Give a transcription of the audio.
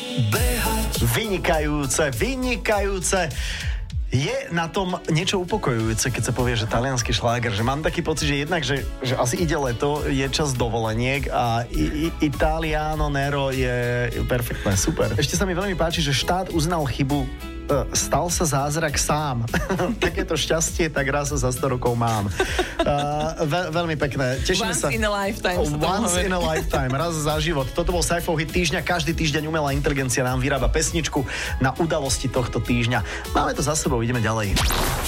Vynikajúce. Je na tom niečo upokojujúce, keď sa povie, že taliansky šláger, že mám taký pocit, že jednak, že asi ide leto, je čas dovoleniek a Italiano Nero je perfektné, super. Ešte sa mi veľmi páči, že štát uznal chybu, stal sa zázrak sám. Takéto šťastie tak raz za 100 rokov mám. Veľmi pekné. Tešíme sa. Once in a lifetime. Once in a lifetime. Raz za život. Toto bol Saifov hit týždňa. Každý týždeň umelá inteligencia nám vyrába pesničku na udalosti tohto týždňa. Máme to za sebou, ideme ďalej.